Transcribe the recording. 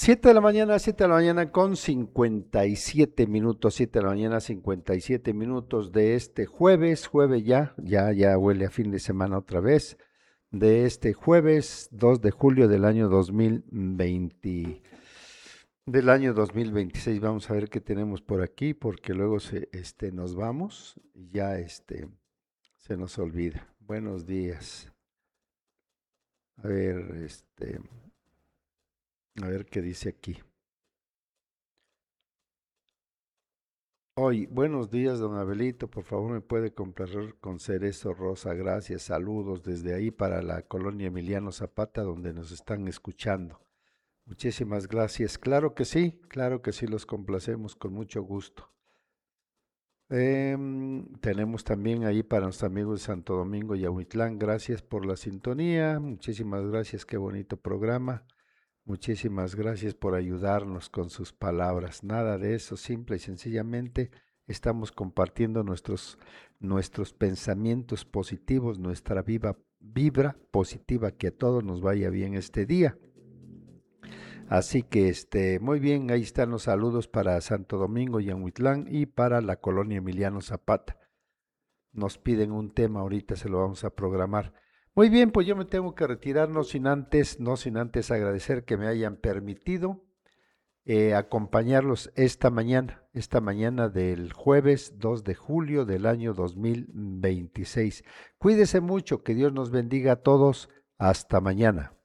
7 de la mañana con 57 minutos, 7 de la mañana 57 minutos de este jueves ya huele a fin de semana otra vez, de este jueves 2 de julio del año 2020, del año 2026. Vamos a ver qué tenemos por aquí, porque luego nos vamos y ya se nos olvida. Buenos días. A ver, a ver qué dice aquí. Hoy, buenos días, don Abelito. Por favor, me puede complacer con cerezo rosa. Gracias. Saludos desde ahí para la colonia Emiliano Zapata, donde nos están escuchando. Muchísimas gracias. Claro que sí, los complacemos con mucho gusto. Tenemos también ahí para nuestros amigos de Santo Domingo y Ahuitlán. Gracias por la sintonía. Muchísimas gracias. Qué bonito programa. Muchísimas gracias por ayudarnos con sus palabras. Nada de eso, simple y sencillamente estamos compartiendo nuestros pensamientos positivos, nuestra vibra positiva, que a todos nos vaya bien este día. Así que muy bien, ahí están los saludos para Santo Domingo y Ahuitlán y para la colonia Emiliano Zapata. Nos piden un tema, ahorita se lo vamos a programar. Muy bien, pues yo me tengo que retirar, no sin antes agradecer que me hayan permitido acompañarlos esta mañana del jueves 2 de julio del año 2026. Cuídese mucho, que Dios nos bendiga a todos. Hasta mañana.